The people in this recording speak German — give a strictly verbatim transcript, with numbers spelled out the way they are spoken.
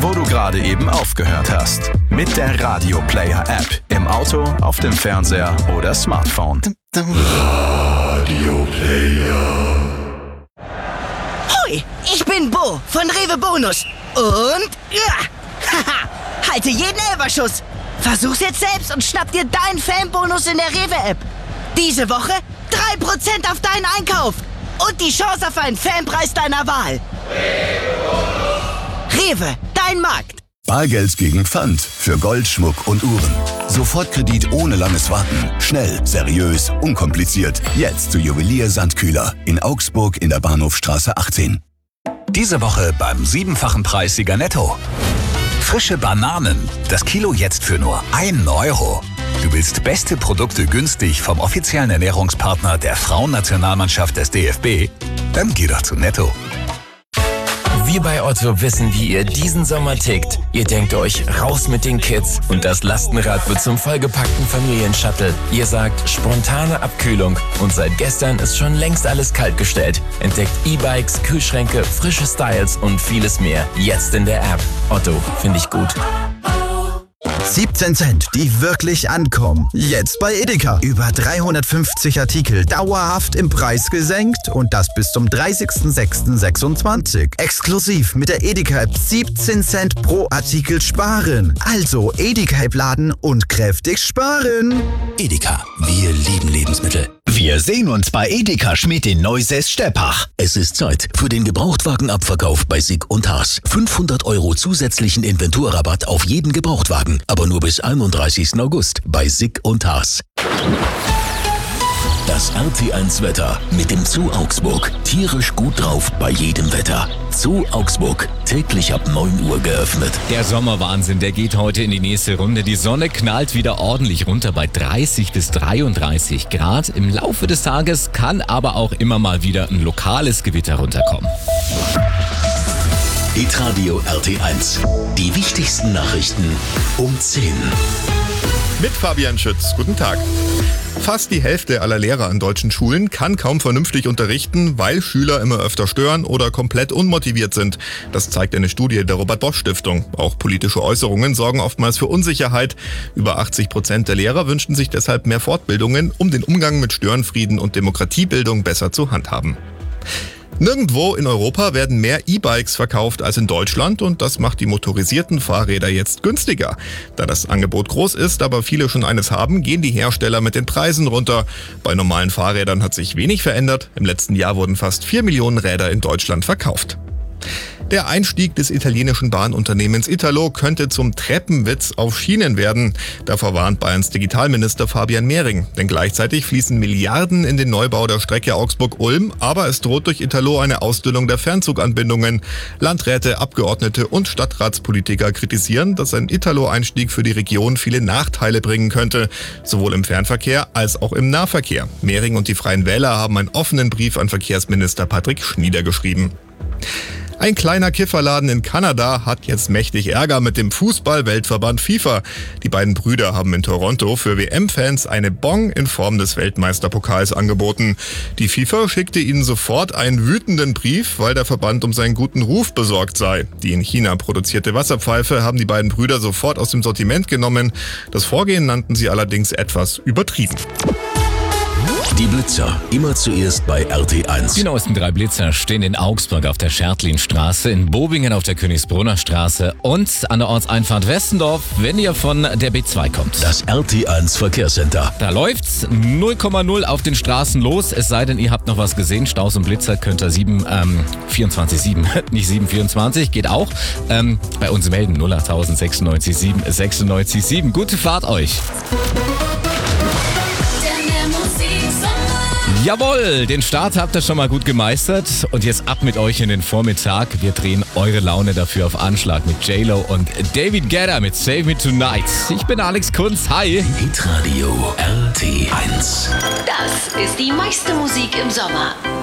wo du gerade eben aufgehört hast. Mit der Radio Player App. Im Auto, auf dem Fernseher oder Smartphone. Radio Player. Hoi, ich bin Bo von Rewe Bonus. Und ja, haha, halte jeden Elberschuss. Versuch's jetzt selbst und schnapp dir deinen Fanbonus in der Rewe-App. Diese Woche drei Prozent auf deinen Einkauf. Und die Chance auf einen Fanpreis deiner Wahl. Rewe, dein Markt. Bargeld gegen Pfand für Gold, Schmuck und Uhren. Sofortkredit ohne langes Warten. Schnell, seriös, unkompliziert. Jetzt zu Juwelier Sandkühler in Augsburg in der Bahnhofstraße achtzehn. Diese Woche beim siebenfachen Preissieger Netto. Frische Bananen, das Kilo jetzt für nur einen Euro. Du willst beste Produkte günstig vom offiziellen Ernährungspartner der Frauennationalmannschaft des D F B? Dann geh doch zu Netto. Wir bei Otto wissen, wie ihr diesen Sommer tickt. Ihr denkt euch, raus mit den Kids und das Lastenrad wird zum vollgepackten Familienshuttle. Ihr sagt, spontane Abkühlung und seit gestern ist schon längst alles kaltgestellt. Entdeckt E-Bikes, Kühlschränke, frische Styles und vieles mehr. Jetzt in der App. Otto, finde ich gut. siebzehn Cent, die wirklich ankommen. Jetzt bei Edeka. Über dreihundertfünfzig Artikel dauerhaft im Preis gesenkt und das bis zum dreißigsten sechsten sechsundzwanzig. Exklusiv mit der Edeka-App siebzehn Cent pro Artikel sparen. Also Edeka-App laden und kräftig sparen. Edeka, wir lieben Lebensmittel. Wir sehen uns bei Edeka Schmidt in Neusäß-Steppach. Es ist Zeit für den Gebrauchtwagenabverkauf bei Sick und Haas. fünfhundert Euro zusätzlichen Inventurrabatt auf jeden Gebrauchtwagen, aber nur bis einunddreißigsten August bei Sick und Haas. Das R T eins Wetter mit dem Zoo Augsburg. Tierisch gut drauf bei jedem Wetter. Zoo Augsburg, täglich ab neun Uhr geöffnet. Der Sommerwahnsinn, der geht heute in die nächste Runde. Die Sonne knallt wieder ordentlich runter bei dreißig bis dreiunddreißig Grad. Im Laufe des Tages kann aber auch immer mal wieder ein lokales Gewitter runterkommen. Hitradio R T eins. Die wichtigsten Nachrichten um zehn. Mit Fabian Schütz. Guten Tag. Fast die Hälfte aller Lehrer an deutschen Schulen kann kaum vernünftig unterrichten, weil Schüler immer öfter stören oder komplett unmotiviert sind. Das zeigt eine Studie der Robert-Bosch-Stiftung. Auch politische Äußerungen sorgen oftmals für Unsicherheit. Über achtzig Prozent der Lehrer wünschen sich deshalb mehr Fortbildungen, um den Umgang mit Störenfrieden und Demokratiebildung besser zu handhaben. Nirgendwo in Europa werden mehr E-Bikes verkauft als in Deutschland und das macht die motorisierten Fahrräder jetzt günstiger. Da das Angebot groß ist, aber viele schon eines haben, gehen die Hersteller mit den Preisen runter. Bei normalen Fahrrädern hat sich wenig verändert. Im letzten Jahr wurden fast vier Millionen Räder in Deutschland verkauft. Der Einstieg des italienischen Bahnunternehmens Italo könnte zum Treppenwitz auf Schienen werden. Davor warnt Bayerns Digitalminister Fabian Mehring. Denn gleichzeitig fließen Milliarden in den Neubau der Strecke Augsburg-Ulm, aber es droht durch Italo eine Ausdünnung der Fernzuganbindungen. Landräte, Abgeordnete und Stadtratspolitiker kritisieren, dass ein Italo-Einstieg für die Region viele Nachteile bringen könnte, sowohl im Fernverkehr als auch im Nahverkehr. Mehring und die Freien Wähler haben einen offenen Brief an Verkehrsminister Patrick Schnieder geschrieben. Ein kleiner Kifferladen in Kanada hat jetzt mächtig Ärger mit dem Fußball-Weltverband FIFA. Die beiden Brüder haben in Toronto für W M-Fans eine Bong in Form des Weltmeisterpokals angeboten. Die FIFA schickte ihnen sofort einen wütenden Brief, weil der Verband um seinen guten Ruf besorgt sei. Die in China produzierte Wasserpfeife haben die beiden Brüder sofort aus dem Sortiment genommen. Das Vorgehen nannten sie allerdings etwas übertrieben. Die Blitzer, immer zuerst bei R T eins. Die neuesten drei Blitzer stehen in Augsburg auf der Schertlinstraße, in Bobingen auf der Königsbrunner Straße und an der Ortseinfahrt Westendorf, wenn ihr von der B zwei kommt. Das R T eins Verkehrscenter. Da läuft's null Komma null auf den Straßen los, es sei denn, ihr habt noch was gesehen. Staus und Blitzer könnt ihr sieben, ähm, vierundzwanzig sieben, nicht sieben vierundzwanzig, geht auch. Ähm, bei uns melden null acht sechsundneunzig sieben sechsundneunzig sieben. Gute Fahrt euch. Jawohl, den Start habt ihr schon mal gut gemeistert und jetzt ab mit euch in den Vormittag. Wir drehen eure Laune dafür auf Anschlag mit J-Lo und David Guetta mit Save Me Tonight. Ich bin Alex Kunz, hi. Hitradio R T eins. Das ist die meiste Musik im Sommer.